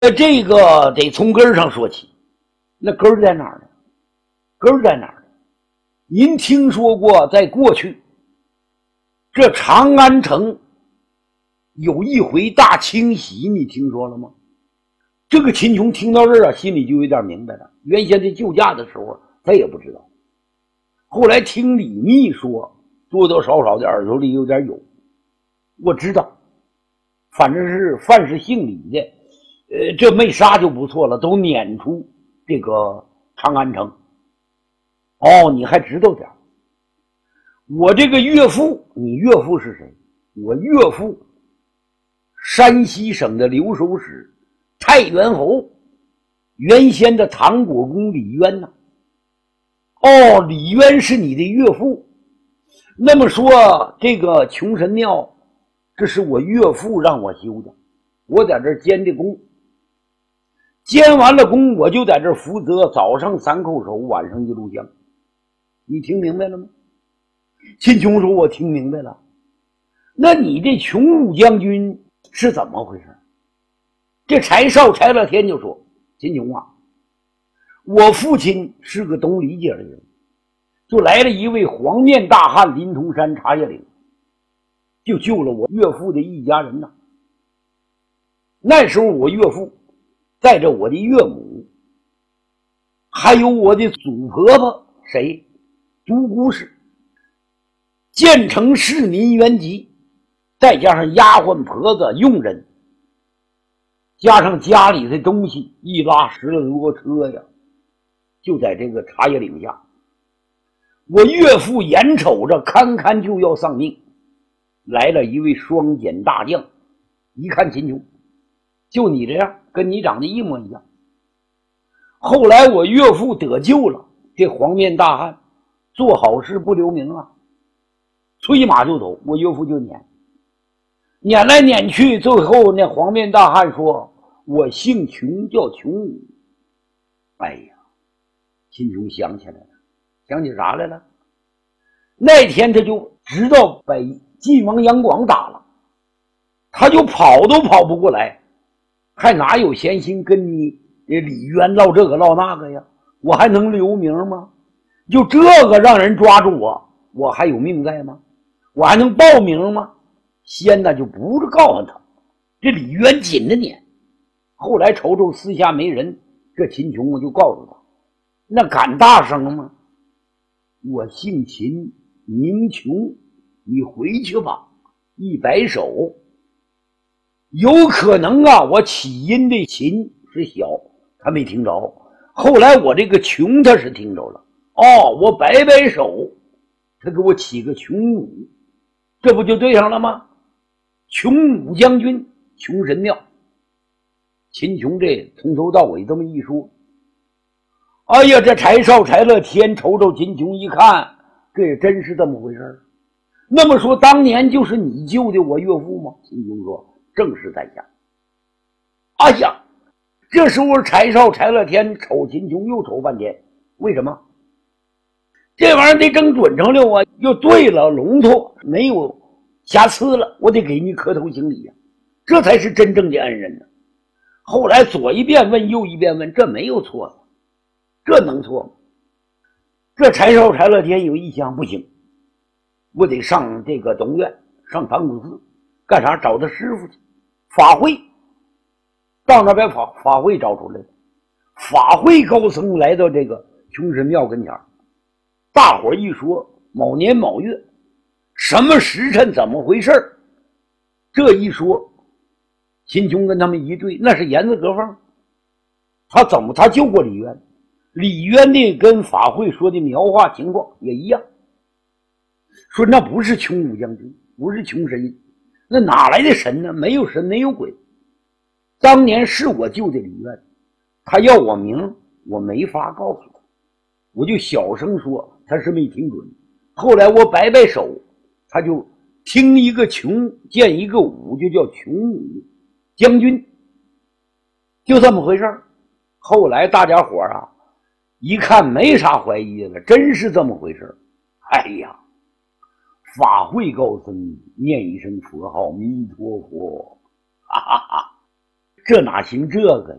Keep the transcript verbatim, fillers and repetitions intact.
呃，这个得从根儿上说起。那根儿在哪儿呢？根儿在哪儿呢？您听说过，在过去，这长安城有一回大清洗，你听说了吗？这个秦琼听到这儿啊，心里就有点明白了。原先在救驾的时候，他也不知道。后来听李密说，多多少少的耳朵里有点有。我知道，反正是凡是姓李的，呃，这没杀就不错了，都撵出这个长安城。哦，你还知道点。我这个岳父，你岳父是谁？我岳父，山西省的留守使太原侯，原先的唐国公李渊呢、啊？哦，李渊是你的岳父。那么说，这个穷神庙，这是我岳父让我修的，我在这监的工。监完了工，我就在这负责早上三叩首，晚上一炷香。你听明白了吗？秦琼说：“我听明白了。那你这穷武将军是怎么回事？”这柴少柴乐天就说：“秦琼啊，我父亲是个懂理解的人，就来了一位黄面大汉临潼山茶叶岭，就救了我岳父的一家人呐。那时候我岳父带着我的岳母，还有我的祖婆婆谁朱姑氏，建成市民原籍，再加上丫鬟婆子佣人，加上家里的东西，一拉十来多车呀，就在这个茶叶岭下。我岳父眼瞅着堪堪就要丧命，来了一位双锏大将，一看秦琼，就你这样，跟你长得一模一样。后来我岳父得救了，这黄面大汉做好事不留名啊，催马就走，我岳父就撵，撵来撵去，最后那黄面大汉说：“我姓穷，叫穷武。”哎呀，秦琼想起来了，想起啥来了？那天他就知道把晋王杨广打了，他就跑都跑不过来，还哪有闲心跟你李渊唠这个唠那个呀？我还能留名吗？就这个让人抓住我，我还有命在吗？我还能报名吗？先呢就不是告诉他，这李渊紧着撵。后来瞅瞅私下没人，这秦琼我就告诉他，那敢大声吗？我姓秦名琼，你回去吧。一摆手，有可能啊，我起因的秦是小，他没听着，后来我这个穷他是听着了。哦，我摆摆手，他给我起个穷武，这不就对上了吗？穷武将军，穷神庙。秦琼这从头到尾这么一说，哎呀，这柴少柴乐天瞅瞅秦琼一看，这也真是这么回事。那么说当年就是你救的我岳父吗？秦琼说：“正是在下。”哎呀，这时候柴少柴乐天瞅秦琼又瞅半天，为什么？这玩意儿得整准成了啊，又对了，龙头没有瑕疵了，我得给你磕头行礼呀、啊，这才是真正的恩人呢。后来左一遍问右一遍问，这没有错了，这能错吗？这柴少柴乐天有一想，不行，我得上这个东院，上唐古寺干啥？找他师傅去法会。到那边法法会找出来了，法会高僧来到这个穷神庙跟前，大伙一说某年某月什么时辰怎么回事，这一说秦琼跟他们一对，那是严字格缝。他怎么他救过李渊？李渊的跟法会说的描画情况也一样，说那不是穷武将军，不是穷神，那哪来的神呢？没有神，没有鬼。当年是我救的李渊，他要我名，我没法告诉他，我就小声说，他是没听准。后来我摆摆手，他就听一个穷见一个武，就叫穷武将军，就这么回事。后来大家伙啊一看没啥怀疑的了，真是这么回事。哎呀，法会高僧念一声佛号弥陀佛，哈哈哈， 这哪行这个？